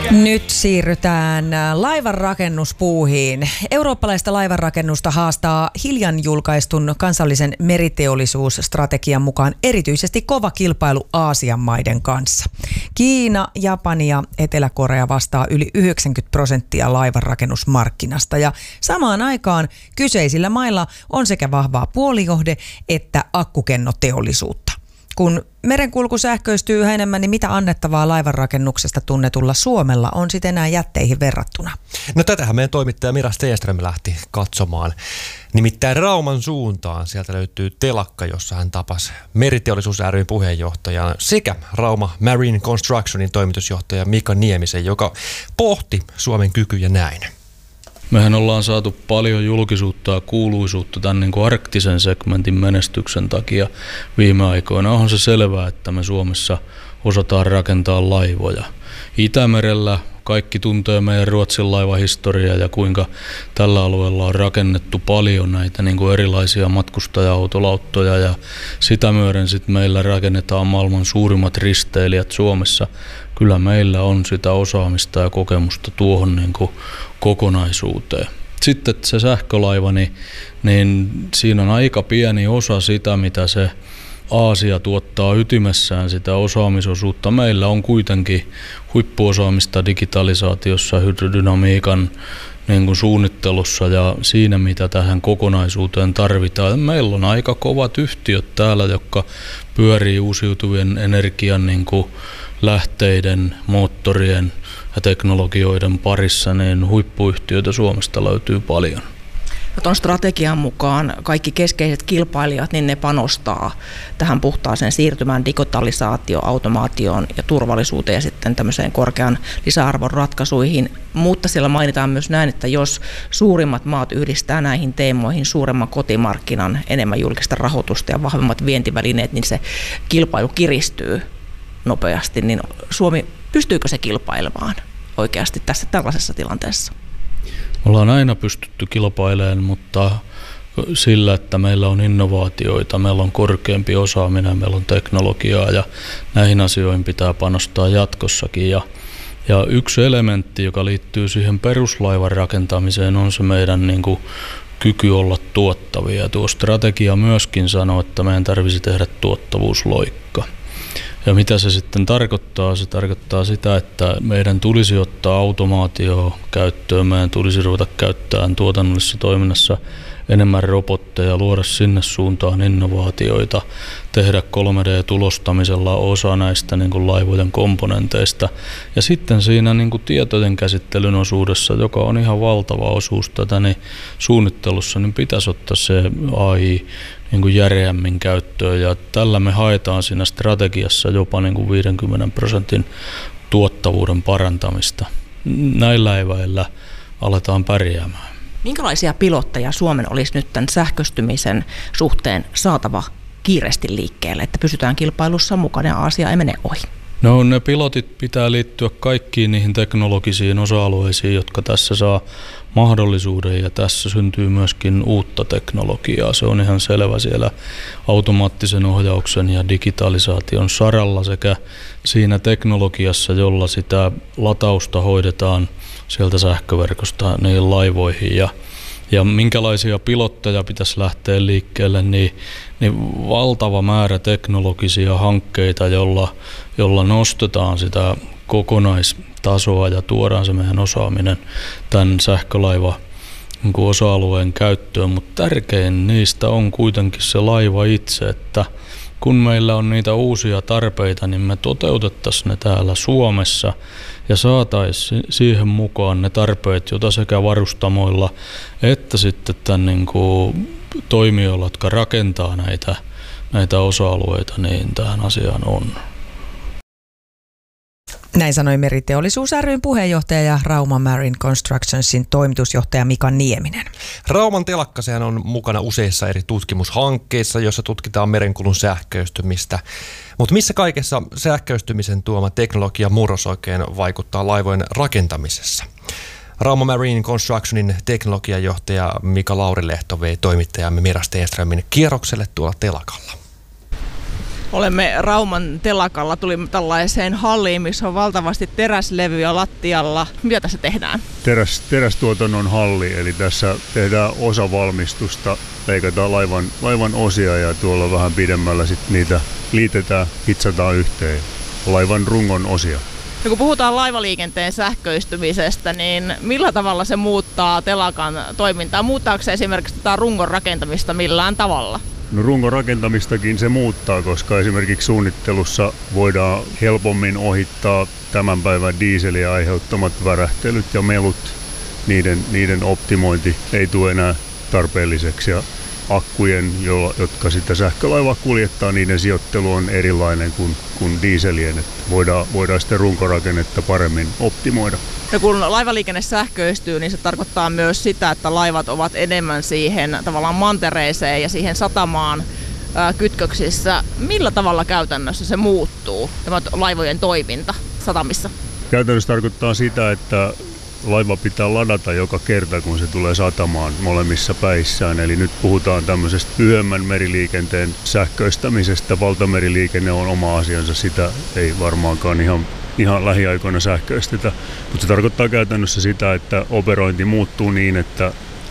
Nyt siirrytään laivanrakennuspuuhiin. Eurooppalaista laivanrakennusta haastaa hiljan julkaistun kansallisen meriteollisuusstrategian mukaan erityisesti kova kilpailu Aasian maiden kanssa. Kiina, Japani ja Etelä-Korea vastaa yli 90% laivanrakennusmarkkinasta ja samaan aikaan kyseisillä mailla on sekä vahvaa puolijohde- että akkukennoteollisuutta. Kun merenkulku sähköistyy yhä enemmän, niin mitä annettavaa laivanrakennuksesta tunnetulla Suomella on sitten enää jätteihin verrattuna? No tätähän meidän toimittaja Mira Stenström lähti katsomaan. Nimittäin Rauman suuntaan sieltä löytyy telakka, jossa hän tapasi Meriteollisuus ry:n puheenjohtajan sekä Rauma Marine Constructionin toimitusjohtaja Mika Niemisen, joka pohti Suomen kykyjä näin. Mehän ollaan saatu paljon julkisuutta ja kuuluisuutta tämän niin kuin arktisen segmentin menestyksen takia viime aikoina. Onhan se selvää, että me Suomessa osataan rakentaa laivoja. Itämerellä kaikki tuntee meidän Ruotsin laivahistoriaa ja kuinka tällä alueella on rakennettu paljon näitä niin kuin erilaisia matkustaja-autolauttoja ja sitä myöden sitten meillä rakennetaan maailman suurimmat risteilijät Suomessa. Kyllä meillä on sitä osaamista ja kokemusta tuohon niin kuin kokonaisuuteen. Sitten se sähkölaiva, niin siinä on aika pieni osa sitä, mitä se Aasia tuottaa ytimessään sitä osaamisosuutta. Meillä on kuitenkin huippuosaamista digitalisaatiossa, hydrodynamiikan niin kuin suunnittelussa ja siinä, mitä tähän kokonaisuuteen tarvitaan. Meillä on aika kovat yhtiöt täällä, jotka pyörii uusiutuvien energian niin kuin lähteiden, moottorien ja teknologioiden parissa, niin huippuyhtiöitä Suomesta löytyy paljon. Tuon strategian mukaan kaikki keskeiset kilpailijat, niin ne panostaa tähän puhtaaseen siirtymään, digitalisaatioon, automaatioon ja turvallisuuteen ja sitten tämmöiseen korkean lisäarvon ratkaisuihin. Mutta siellä mainitaan myös näin, että jos suurimmat maat yhdistää näihin teemoihin suuremman kotimarkkinan, enemmän julkista rahoitusta ja vahvemmat vientivälineet, niin se kilpailu kiristyy nopeasti. Niin Suomi, pystyykö se kilpailemaan oikeasti tässä tällaisessa tilanteessa? Ollaan aina pystytty kilpailemaan, mutta sillä, että meillä on innovaatioita, meillä on korkeampi osaaminen, meillä on teknologiaa ja näihin asioihin pitää panostaa jatkossakin. Ja yksi elementti, joka liittyy siihen peruslaivan rakentamiseen, on se meidän niin kuin kyky olla tuottavia. Tuo strategia myöskin sanoo, että meidän tarvitsisi tehdä tuottavuusloikka. Ja mitä se sitten tarkoittaa? Se tarkoittaa sitä, että meidän tulisi ottaa automaatio käyttöön, meidän tulisi ruveta käyttämään tuotannollisessa toiminnassa enemmän robotteja, luoda sinne suuntaan innovaatioita, tehdä 3D-tulostamisella osa näistä niin kuin laivojen komponenteista. Ja sitten siinä niin kuin tietojen käsittelyn osuudessa, joka on ihan valtava osuus tätä, niin suunnittelussa niin pitäisi ottaa se AI niin kuin järeämmin käyttöön. Ja tällä me haetaan siinä strategiassa jopa niin kuin 50% tuottavuuden parantamista. Näillä eväillä aletaan pärjäämään. Minkälaisia pilotteja Suomen olisi nyt tämän sähköistymisen suhteen saatava kiireesti liikkeelle, että pysytään kilpailussa mukana ja Aasia ei mene ohi? No ne pilotit pitää liittyä kaikkiin niihin teknologisiin osa-alueisiin, jotka tässä saa mahdollisuuden ja tässä syntyy myöskin uutta teknologiaa. Se on ihan selvä siellä automaattisen ohjauksen ja digitalisaation saralla sekä siinä teknologiassa, jolla sitä latausta hoidetaan sieltä sähköverkosta niihin laivoihin ja minkälaisia pilotteja pitäisi lähteä liikkeelle, niin valtava määrä teknologisia hankkeita, jolla nostetaan sitä kokonaistasoa ja tuodaan se meidän osaaminen tämän sähkölaiva osa-alueen käyttöön, mutta tärkein niistä on kuitenkin se laiva itse, että kun meillä on niitä uusia tarpeita, niin me toteutettaisiin ne täällä Suomessa ja saataisiin siihen mukaan ne tarpeet, joita sekä varustamoilla että sitten tämän niin kuin toimijoilla, jotka rakentaa näitä osa-alueita, niin tähän asiaan on. Näin sanoi Meriteollisuus ry:n puheenjohtaja ja Rauma Marine Constructionsin toimitusjohtaja Mika Nieminen. Rauman telakka, sehän on mukana useissa eri tutkimushankkeissa, joissa tutkitaan merenkulun sähköistymistä. Mutta missä kaikessa sähköistymisen tuoma teknologia murros oikein vaikuttaa laivojen rakentamisessa? Rauma Marine Constructionin teknologiajohtaja Mika Laurilehto vei toimittajamme Mira Stenströmin kierrokselle tuolla telakalla. Olemme Rauman telakalla, tulimme tällaiseen halliin, missä on valtavasti teräslevyjä lattialla. Mitä tässä tehdään? Terästuotannon halli, eli tässä tehdään osavalmistusta, leikataan laivan osia ja tuolla vähän pidemmällä sitten niitä liitetään, hitsataan yhteen, laivan rungon osia. Ja kun puhutaan laivaliikenteen sähköistymisestä, niin millä tavalla se muuttaa telakan toimintaa? Muuttaako se esimerkiksi tätä rungon rakentamista millään tavalla? No rungon rakentamistakin se muuttaa, koska esimerkiksi suunnittelussa voidaan helpommin ohittaa tämän päivän dieseliä aiheuttamat värähtelyt ja melut. Niiden optimointi ei tule enää tarpeelliseksi ja akkujen, jotka sitä sähkölaivaa kuljettaa, niiden sijoittelu on erilainen kuin dieselien, että voidaan sitten runkorakennetta paremmin optimoida. Ja kun laivaliikenne sähköistyy, niin se tarkoittaa myös sitä, että laivat ovat enemmän siihen tavallaan mantereeseen ja siihen satamaan kytköksissä. Millä tavalla käytännössä se muuttuu, tämä laivojen toiminta satamissa? Käytännössä tarkoittaa sitä, että laiva pitää ladata joka kerta, kun se tulee satamaan molemmissa päissään. Eli nyt puhutaan tämmöisestä lyhyemmän meriliikenteen sähköistämisestä. Valtameriliikenne on oma asiansa, sitä ei varmaankaan ihan lähiaikoina sähköistetä. Mutta se tarkoittaa käytännössä sitä, että operointi muuttuu niin, että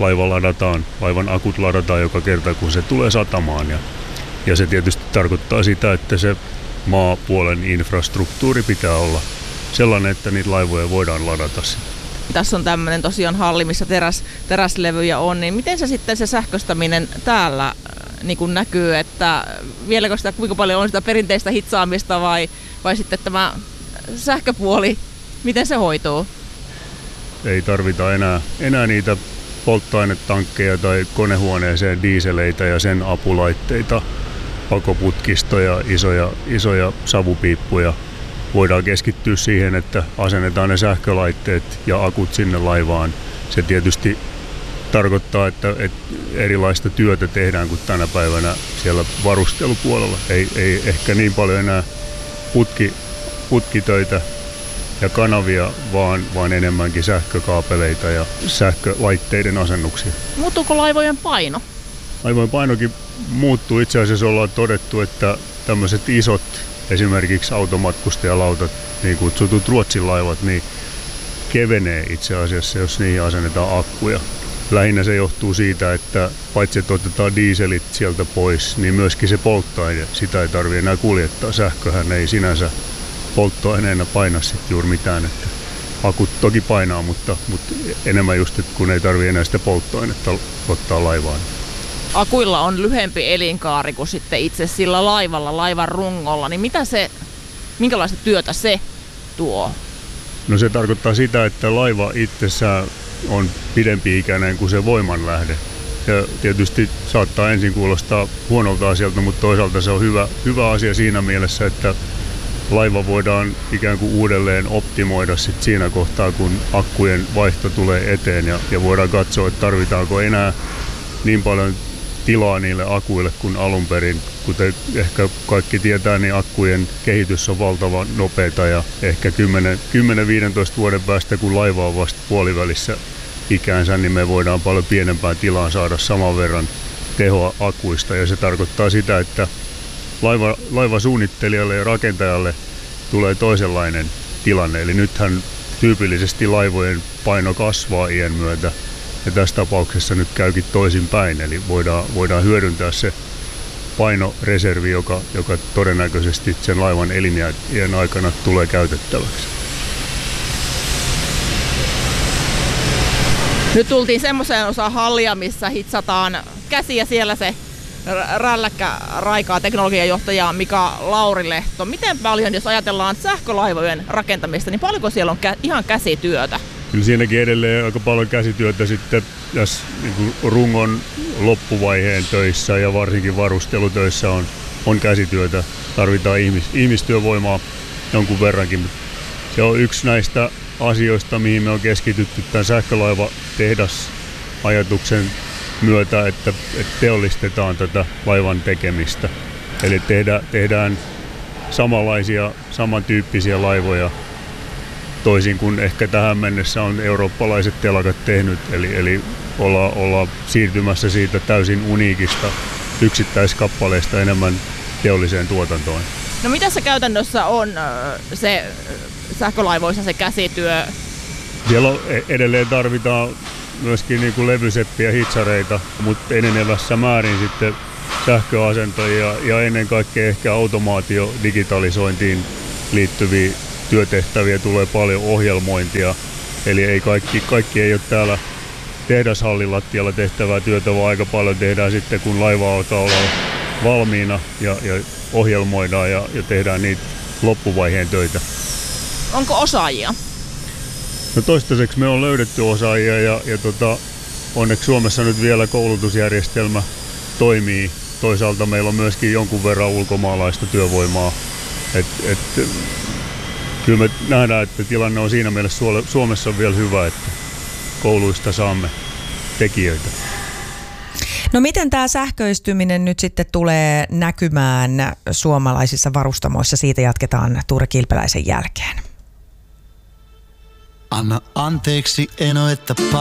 laivan akut ladataan joka kerta, kun se tulee satamaan. Ja se tietysti tarkoittaa sitä, että se maapuolen infrastruktuuri pitää olla sellainen, että niitä laivoja voidaan ladata sitten. Tässä on tämmöinen tosiaan halli, missä teräslevyjä on, niin miten se sähköistäminen täällä niin kuin näkyy, että vieläkö sitä, kuinka paljon on sitä perinteistä hitsaamista vai sitten tämä sähköpuoli, miten se hoituu? Ei tarvita enää niitä polttoainetankkeja tai konehuoneeseen dieseleitä ja sen apulaitteita, pakoputkistoja, isoja savupiippuja. Voidaan keskittyä siihen, että asennetaan ne sähkölaitteet ja akut sinne laivaan. Se tietysti tarkoittaa, että erilaista työtä tehdään kuin tänä päivänä siellä varustelupuolella. Ei ehkä niin paljon enää putkitöitä ja kanavia, vaan enemmänkin sähkökaapeleita ja sähkölaitteiden asennuksia. Muuttuuko laivojen paino? Laivojen painokin muuttuu. Itse asiassa ollaan todettu, että tämmöiset isot esimerkiksi automatkustajalautat, niin kutsutut Ruotsin laivat, niin kevenee itse asiassa, jos niihin asennetaan akkuja. Lähinnä se johtuu siitä, että paitsi että otetaan dieselit sieltä pois, niin myöskin se polttoaine, sitä ei tarvitse enää kuljettaa. Sähköhän ei sinänsä polttoaineena paina sitten juuri mitään. Että akut toki painaa, mutta enemmän just, että kun ei tarvitse enää sitä polttoainetta ottaa laivaan. Akuilla on lyhempi elinkaari kuin sitten itse sillä laivalla, laivan rungolla, niin minkälaista työtä se tuo? No se tarkoittaa sitä, että laiva itsessään on pidempi-ikäinen kuin se voimanlähde. Ja tietysti saattaa ensin kuulostaa huonolta asialta, mutta toisaalta se on hyvä asia siinä mielessä, että laiva voidaan ikään kuin uudelleen optimoida sit siinä kohtaa, kun akkujen vaihto tulee eteen ja voidaan katsoa, että tarvitaanko enää niin paljon tilaa niille akuille kuin alun perin. Kuten ehkä kaikki tietää, niin akkujen kehitys on valtavan nopeata ja ehkä 10-15 vuoden päästä, kun laiva on vasta puolivälissä ikäänsä, niin me voidaan paljon pienempään tilaan saada saman verran tehoa akuista. Ja se tarkoittaa sitä, että laivasuunnittelijalle ja rakentajalle tulee toisenlainen tilanne. Eli nythän tyypillisesti laivojen paino kasvaa iän myötä. Ja tässä tapauksessa nyt käykin toisinpäin, eli voidaan hyödyntää se painoreservi, joka todennäköisesti sen laivan eliniän aikana tulee käytettäväksi. Nyt tultiin semmoiseen osaan hallia, missä hitsataan käsiä, siellä se rälläkkä raikaa teknologiajohtaja Mika Laurilehto. Miten paljon, jos ajatellaan sähkölaivojen rakentamista, niin paljonko siellä on ihan käsityötä? Kyllä siinäkin edelleen aika paljon käsityötä sitten tässä niin rungon loppuvaiheen töissä ja varsinkin varustelutöissä on käsityötä. Tarvitaan ihmistyövoimaa jonkun verrankin. Se on yksi näistä asioista, mihin me on keskitytty tämän sähkölaivatehdasajatuksen myötä, että teollistetaan tätä laivan tekemistä. Eli tehdään samantyyppisiä laivoja, toisin kuin ehkä tähän mennessä on eurooppalaiset telakat tehnyt, eli ollaan siirtymässä siitä täysin uniikista yksittäiskappaleesta enemmän teolliseen tuotantoon. No mitä se käytännössä on se sähkölaivoissa se käsityö? Siellä edelleen tarvitaan myöskin niin kuin levyseppiä, hitsareita, mutta enenevässä määrin sitten sähköasentajia ja ennen kaikkea ehkä automaatio, digitalisointiin liittyviä työtehtäviä, tulee paljon ohjelmointia. Eli ei kaikki ei ole täällä tehdashallin lattialla tehtävää työtä, vaan aika paljon tehdään sitten, kun laiva alkaa olla valmiina ja ohjelmoidaan ja tehdään niitä loppuvaiheen töitä. Onko osaajia? No toistaiseksi me on löydetty osaajia ja onneksi Suomessa nyt vielä koulutusjärjestelmä toimii. Toisaalta meillä on myöskin jonkun verran ulkomaalaista työvoimaa. Kyllä me nähdään, että tilanne on siinä mielessä Suomessa on vielä hyvä, että kouluista saamme tekijöitä. No miten tämä sähköistyminen nyt sitten tulee näkymään suomalaisissa varustamoissa? Siitä jatketaan Tuure Kilpeläisen jälkeen. Anna anteeksi, Eno, että